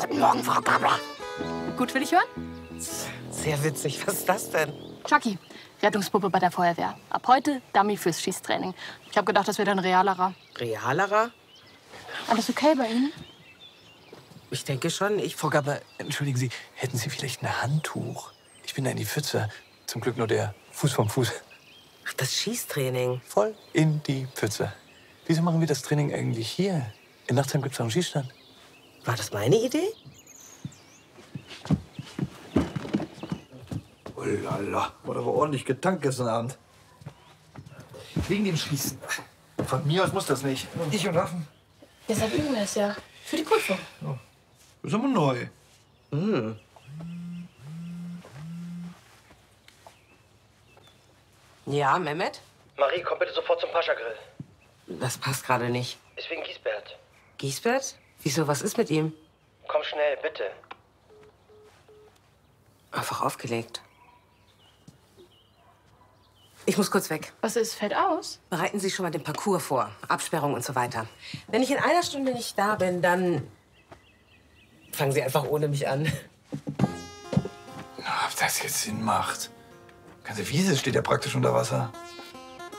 Guten Morgen, Frau Gabler. Gut, will ich hören? Sehr witzig. Was ist das denn? Chucky, Rettungspuppe bei der Feuerwehr. Ab heute Dummy fürs Schießtraining. Ich habe gedacht, das wäre dann realerer. Realerer? Alles okay bei Ihnen? Ich denke schon. Frau Gabler, entschuldigen Sie, hätten Sie vielleicht ein Handtuch? Ich bin da in die Pfütze. Zum Glück nur der Fuß vom Fuß. Ach, das Schießtraining. Voll in die Pfütze. Wieso machen wir das Training eigentlich hier? In Nachtsheim gibt es einen Schießstand. War das meine Idee? Oh lala, wurde aber ordentlich getankt gestern Abend. Wegen dem Schießen. Von mir aus muss das nicht. Ich und Waffen. Deshalb üben wir es ja. Für die Prüfung. Das ist aber neu. Ja, Mehmet? Marie, komm bitte sofort zum Pascha-Grill. Das passt gerade nicht. Ist wegen Giesbert. Giesbert? Wieso, was ist mit ihm? Komm schnell, bitte. Einfach aufgelegt. Ich muss kurz weg. Was ist? Fällt aus? Bereiten Sie schon mal den Parcours vor. Absperrung und so weiter. Wenn ich in einer Stunde nicht da bin, dann fangen Sie einfach ohne mich an. Na, ob das jetzt Sinn macht. Ganze Wiese steht ja praktisch unter Wasser.